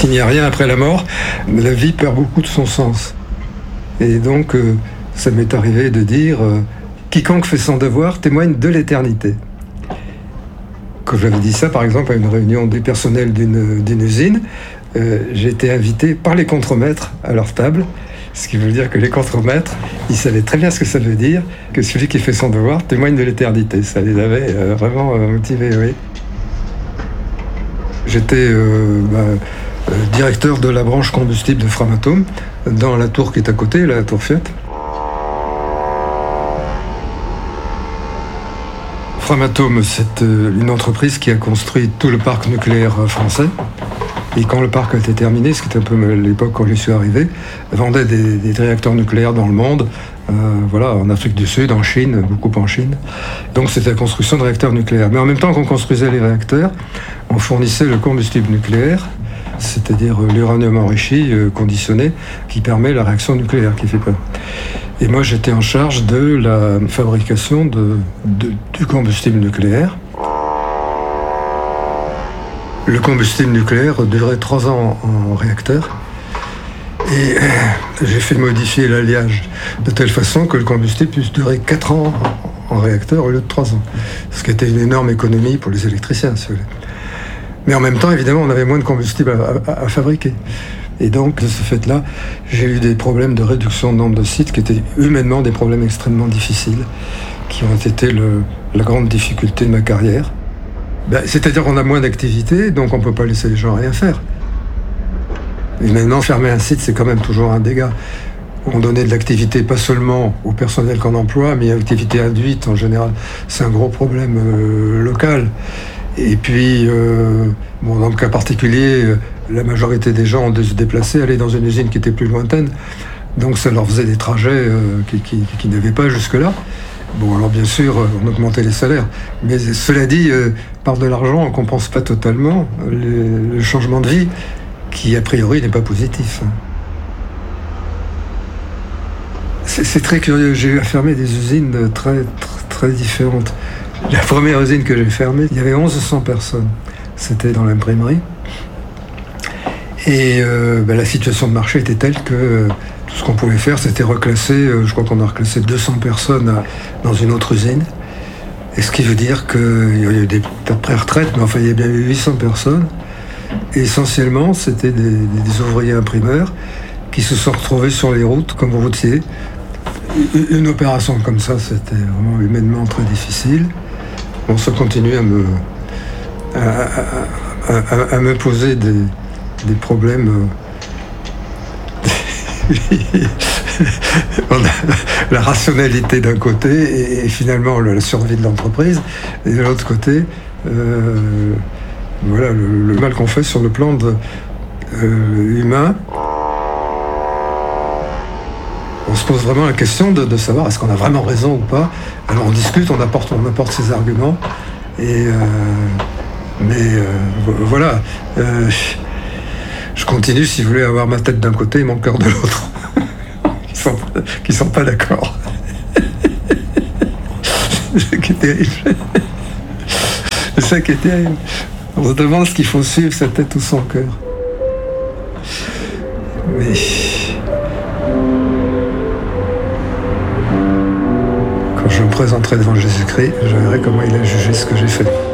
s'il n'y a rien après la mort, la vie perd beaucoup de son sens. Et donc, ça m'est arrivé de dire quiconque fait son devoir témoigne de l'éternité. Quand j'avais dit ça, par exemple, à une réunion du personnel d'une usine, j'ai été invité par les contremaîtres à leur table, ce qui veut dire que les contremaîtres, ils savaient très bien ce que ça veut dire, que celui qui fait son devoir témoigne de l'éternité. Ça les avait vraiment motivés, oui. J'étais directeur de la branche combustible de Framatome, dans la tour qui est à côté, la tour Fiat. Framatome, c'est une entreprise qui a construit tout le parc nucléaire français. Et quand le parc a été terminé, ce qui était un peu l'époque quand j'y suis arrivé, vendait des réacteurs nucléaires dans le monde, en Afrique du Sud, en Chine, beaucoup en Chine. Donc c'était la construction de réacteurs nucléaires. Mais en même temps qu'on construisait les réacteurs, on fournissait le combustible nucléaire, c'est-à-dire l'uranium enrichi, conditionné, qui permet la réaction nucléaire, qui fait peur. Et moi j'étais en charge de la fabrication du combustible nucléaire. Le combustible nucléaire durait 3 ans en réacteur et j'ai fait modifier l'alliage de telle façon que le combustible puisse durer 4 ans en réacteur au lieu de 3 ans. Ce qui était une énorme économie pour les électriciens, si vous voulez. Mais en même temps, évidemment, on avait moins de combustible à fabriquer. Et donc, de ce fait-là, j'ai eu des problèmes de réduction de nombre de sites qui étaient humainement des problèmes extrêmement difficiles, qui ont été la grande difficulté de ma carrière. C'est-à-dire qu'on a moins d'activité, donc on ne peut pas laisser les gens rien faire. Et maintenant, fermer un site, c'est quand même toujours un dégât. On donnait de l'activité pas seulement au personnel qu'on emploie, mais l'activité induite en général. C'est un gros problème local. Et puis, dans le cas particulier, la majorité des gens ont dû se déplacer, aller dans une usine qui était plus lointaine. Donc ça leur faisait des trajets qui n'avaient pas jusque-là. Bon, alors bien sûr, on augmentait les salaires. Mais cela dit, par de l'argent, on ne compense pas totalement le changement de vie, qui a priori n'est pas positif. C'est très curieux. J'ai eu à fermer des usines très, très, très différentes. La première usine que j'ai fermée, il y avait 1100 personnes. C'était dans l'imprimerie. Et la situation de marché était telle que tout ce qu'on pouvait faire, c'était reclasser, je crois qu'on a reclassé 200 personnes dans une autre usine. Et ce qui veut dire qu'il y a eu des pré-retraites, mais enfin il y a bien eu 800 personnes. Et essentiellement, c'était des ouvriers imprimeurs qui se sont retrouvés sur les routes comme routiers. Une opération comme ça, c'était vraiment humainement très difficile. On se continue à me poser des problèmes. On a la rationalité d'un côté et finalement la survie de l'entreprise, et de l'autre côté, le mal qu'on fait sur le plan humain. On se pose vraiment la question de savoir est-ce qu'on a vraiment raison ou pas. Alors on discute, on apporte ses arguments, voilà. Je continue, si vous voulez, à avoir ma tête d'un côté et mon cœur de l'autre. qui sont pas d'accord. C'est ça qui est terrible. C'est ça qui est terrible. On se demande ce qu'il faut suivre, sa tête ou son cœur. Mais quand je me présenterai devant Jésus-Christ, je verrai comment il a jugé ce que j'ai fait.